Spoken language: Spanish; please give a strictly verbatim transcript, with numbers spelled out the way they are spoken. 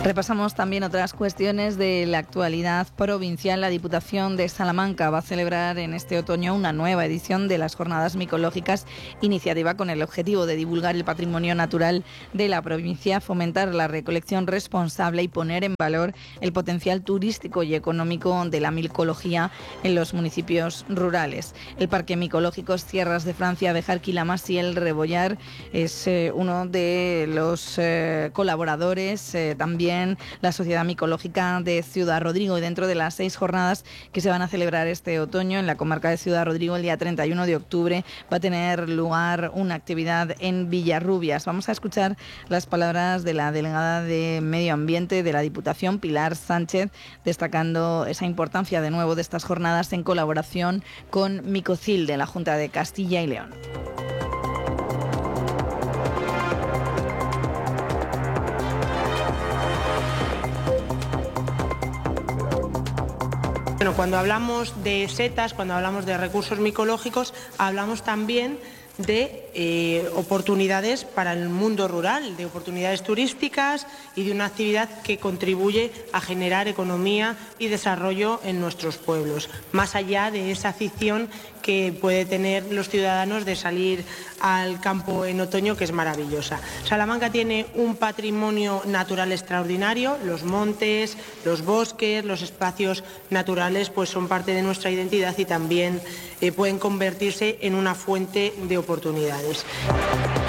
Repasamos también otras cuestiones de la actualidad provincial. La Diputación de Salamanca va a celebrar en este otoño una nueva edición de las Jornadas Micológicas, iniciativa con el objetivo de divulgar el patrimonio natural de la provincia, fomentar la recolección responsable y poner en valor el potencial turístico y económico de la micología en los municipios rurales. El Parque Micológico Sierras de Francia, Bejar, Quilamas y El Rebollar es eh, uno de los eh, colaboradores, eh, también la Sociedad Micológica de Ciudad Rodrigo, y dentro de las seis jornadas que se van a celebrar este otoño en la comarca de Ciudad Rodrigo, el día treinta y uno de octubre va a tener lugar una actividad en Villarrubias. Vamos a escuchar las palabras de la delegada de Medio Ambiente de la Diputación, Pilar Sánchez, destacando esa importancia de nuevo de estas jornadas en colaboración con Micocil de la Junta de Castilla y León. Bueno, cuando hablamos de setas, cuando hablamos de recursos micológicos, hablamos también de eh, oportunidades para el mundo rural, de oportunidades turísticas y de una actividad que contribuye a generar economía y desarrollo en nuestros pueblos, más allá de esa afición que puede tener los ciudadanos de salir al campo en otoño, que es maravillosa. Salamanca tiene un patrimonio natural extraordinario, los montes, los bosques, los espacios naturales pues son parte de nuestra identidad y también eh, pueden convertirse en una fuente de oportunidades.